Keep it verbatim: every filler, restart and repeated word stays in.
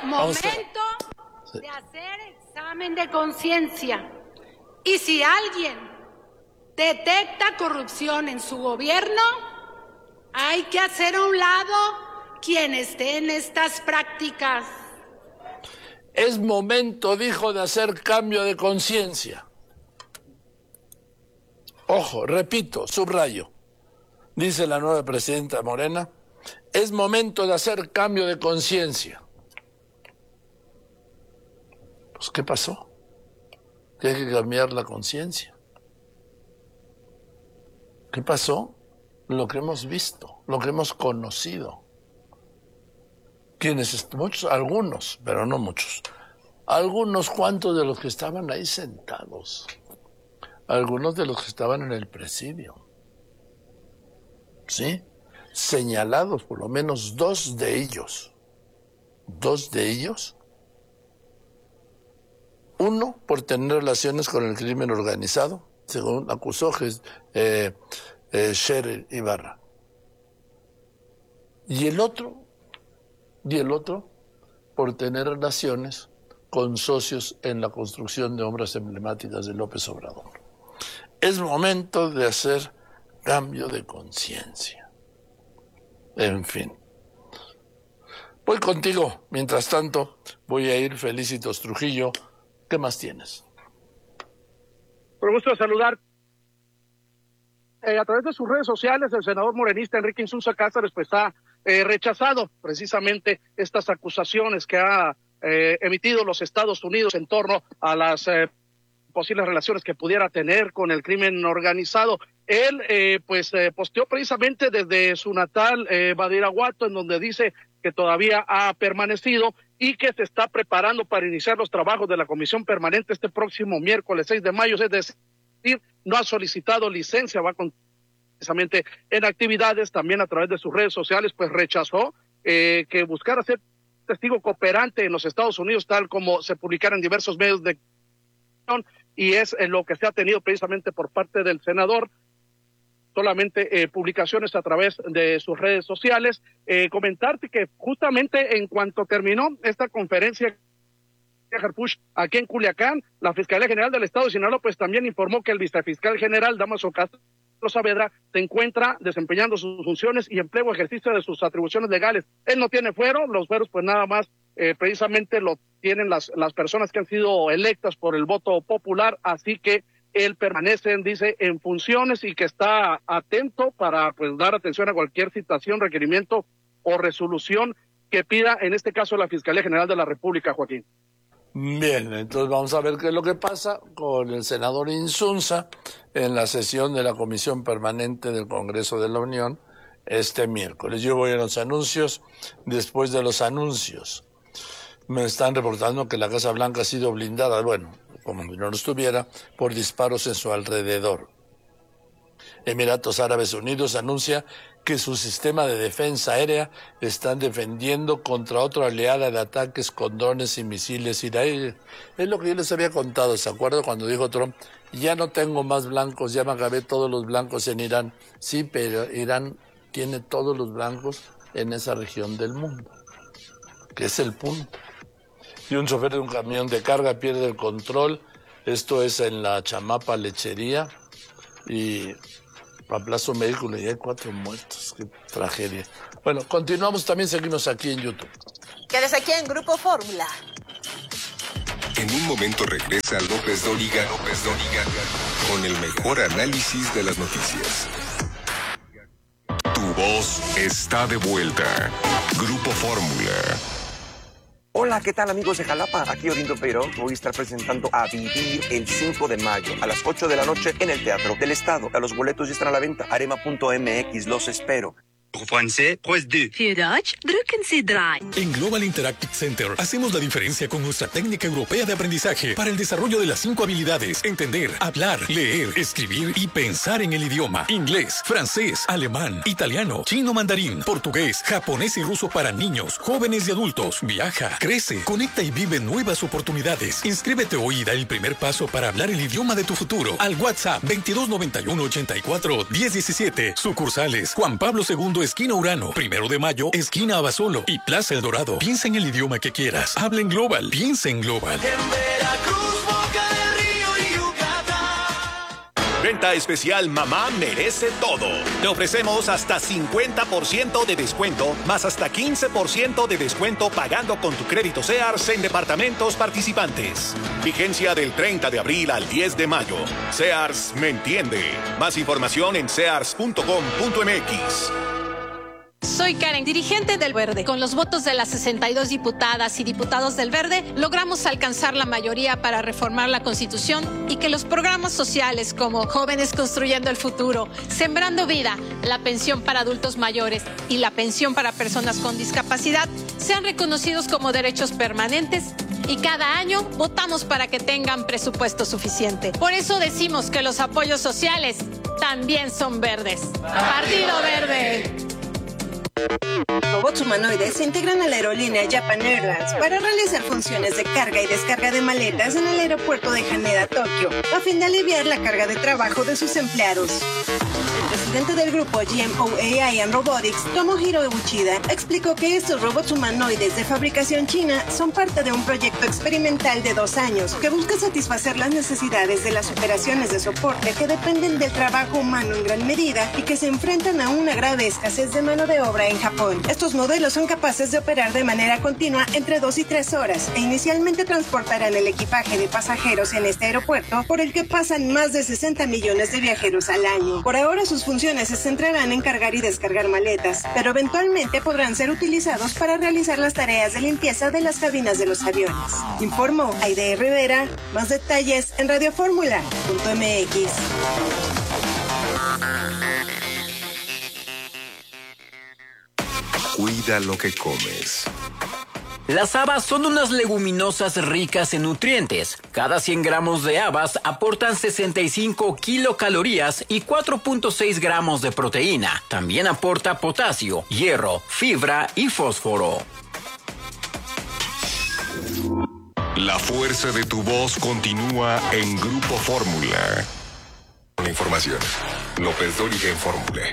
Momento de hacer examen de conciencia. Y si alguien detecta corrupción en su gobierno, hay que hacer a un lado quien esté en estas prácticas. Es momento, dijo, de hacer cambio de conciencia. Ojo, repito, subrayo. Dice la nueva presidenta Morena, es momento de hacer cambio de conciencia. Pues, ¿qué pasó? Que hay que cambiar la conciencia. ¿Qué pasó? Lo que hemos visto, lo que hemos conocido. Quienes, muchos, algunos, pero no muchos, algunos cuantos de los que estaban ahí sentados, algunos de los que estaban en el presidio, ¿sí? Señalados, por lo menos dos de ellos, dos de ellos, uno por tener relaciones con el crimen organizado, según acusó eh, eh, Sheryl Ibarra, y el otro, y el otro por tener relaciones con socios en la construcción de obras emblemáticas de López Obrador. Es momento de hacer cambio de conciencia. En fin. Voy contigo. Mientras tanto, voy a ir Felicitos Trujillo. ¿Qué más tienes? Por gusto saludar. Eh, a través de sus redes sociales, el senador morenista Enrique Insunza Cáceres pues ha eh, rechazado precisamente estas acusaciones que ha eh, emitido los Estados Unidos en torno a las eh, posibles relaciones que pudiera tener con el crimen organizado. Él eh, pues eh, posteó precisamente desde su natal eh, Badiraguato, en donde dice que todavía ha permanecido y que se está preparando para iniciar los trabajos de la comisión permanente este próximo miércoles seis de mayo, es decir, no ha solicitado licencia, va con precisamente en actividades. También a través de sus redes sociales pues rechazó eh, que buscara ser testigo cooperante en los Estados Unidos, tal como se publicara en diversos medios de comunicación, y es eh, lo que se ha tenido precisamente por parte del senador. Solamente eh, publicaciones a través de sus redes sociales. Eh, comentarte que justamente en cuanto terminó esta conferencia aquí en Culiacán, la Fiscalía General del Estado de Sinaloa pues también informó que el vicefiscal general Dámaso Castro Saavedra se encuentra desempeñando sus funciones y en pleno ejercicio de sus atribuciones legales. Él no tiene fuero, los fueros pues nada más eh, precisamente lo tienen las, las personas que han sido electas por el voto popular, así que él permanece, dice, en funciones y que está atento para pues dar atención a cualquier citación, requerimiento o resolución que pida, en este caso, la Fiscalía General de la República, Joaquín. Bien, entonces vamos a ver qué es lo que pasa con el senador Insunza en la sesión de la Comisión Permanente del Congreso de la Unión este miércoles. Yo voy a los anuncios. Después de los anuncios, me están reportando que la Casa Blanca ha sido blindada, bueno, como si no lo estuviera, por disparos en su alrededor. Emiratos Árabes Unidos anuncia que su sistema de defensa aérea están defendiendo contra otra oleada de ataques con drones y misiles iraníes. Es lo que yo les había contado, ¿se acuerdan cuando dijo Trump? Ya no tengo más blancos, ya me acabé todos los blancos en Irán. Sí, pero Irán tiene todos los blancos en esa región del mundo, que es el punto. Y un chofer de un camión de carga pierde el control, esto es en la Chamapa Lechería, y aplaza un vehículo y hay cuatro muertos. Qué tragedia. Bueno, continuamos, también seguimos aquí en YouTube. Quédese aquí en Grupo Fórmula. En un momento regresa López Dóriga, López Dóriga, con el mejor análisis de las noticias. Tu voz está de vuelta. Grupo Fórmula. Hola, ¿qué tal amigos de Jalapa? Aquí Orindo Peirón. Voy a estar presentando A Vivir el cinco de mayo a las ocho de la noche en el Teatro del Estado. A los boletos ya están a la venta. arema punto m x, los espero. En Global Interactive Center hacemos la diferencia con nuestra técnica europea de aprendizaje para el desarrollo de las cinco habilidades: entender, hablar, leer, escribir y pensar en el idioma. Inglés, francés, alemán, italiano, chino mandarín, portugués, japonés y ruso para niños, jóvenes y adultos. Viaja, crece, conecta y vive nuevas oportunidades. Inscríbete hoy y da el primer paso para hablar el idioma de tu futuro al WhatsApp veintidós noventa y uno ochenta y cuatro diez diecisiete. Sucursales Juan Pablo segundo esquina Urano. Primero de Mayo, esquina Abasolo. Y Plaza El Dorado. Piensa en el idioma que quieras. Habla en Global. Piensa en Global. En Veracruz, Boca del Río y Yucatán. Venta especial Mamá merece todo. Te ofrecemos hasta cincuenta por ciento de descuento, más hasta quince por ciento de descuento pagando con tu crédito Sears en departamentos participantes. Vigencia del treinta de abril al diez de mayo. Sears me entiende. Más información en sears punto com punto m x. Soy Karen, dirigente del Verde. Con los votos de las sesenta y dos diputadas y diputados del Verde, logramos alcanzar la mayoría para reformar la Constitución y que los programas sociales como Jóvenes Construyendo el Futuro, Sembrando Vida, la pensión para adultos mayores y la pensión para personas con discapacidad sean reconocidos como derechos permanentes y cada año votamos para que tengan presupuesto suficiente. Por eso decimos que los apoyos sociales también son verdes. Partido Verde. Robots humanoides se integran a la aerolínea Japan Airlines para realizar funciones de carga y descarga de maletas en el aeropuerto de Haneda, Tokio, a fin de aliviar la carga de trabajo de sus empleados. El presidente del grupo G M O A I and Robotics, Tomohiro Uchida, explicó que estos robots humanoides de fabricación china son parte de un proyecto experimental de dos años que busca satisfacer las necesidades de las operaciones de soporte que dependen del trabajo humano en gran medida y que se enfrentan a una grave escasez de mano de obra en Japón. Estos modelos son capaces de operar de manera continua entre dos y tres horas e inicialmente transportarán el equipaje de pasajeros en este aeropuerto por el que pasan más de sesenta millones de viajeros al año. Por ahora sus funciones se centrarán en cargar y descargar maletas, pero eventualmente podrán ser utilizados para realizar las tareas de limpieza de las cabinas de los aviones. Informó Aide Rivera. Más detalles en radio fórmula punto m x. Cuida lo que comes. Las habas son unas leguminosas ricas en nutrientes. Cada cien gramos de habas aportan sesenta y cinco kilocalorías y cuatro punto seis gramos de proteína. También aporta potasio, hierro, fibra y fósforo. La fuerza de tu voz continúa en Grupo Fórmula. La información. López Dóriga en Fórmula.